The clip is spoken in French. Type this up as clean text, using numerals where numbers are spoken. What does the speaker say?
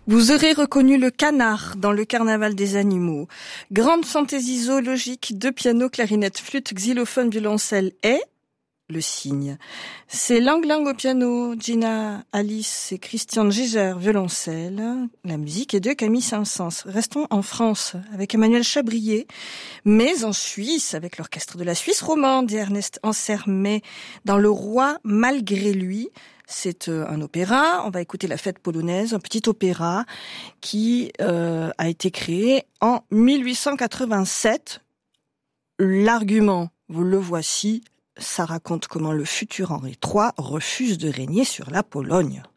Vous aurez reconnu le canard dans le carnaval des animaux. Grande fantaisie zoologique, deux pianos, clarinette, flûte, xylophone, violoncelle et le cygne. C'est Lang Lang au piano, Gina Alice et Christian Giger, violoncelle. La musique est de Camille Saint-Saëns. Restons en France avec Emmanuel Chabrier, mais en Suisse avec l'orchestre de la Suisse romande et Ernest Ansermet dans Le Roi malgré lui. C'est un opéra, on va écouter La Fête polonaise, un petit opéra qui a été créé en 1887. L'argument, vous le voici, ça raconte comment le futur Henri III refuse de régner sur la Pologne.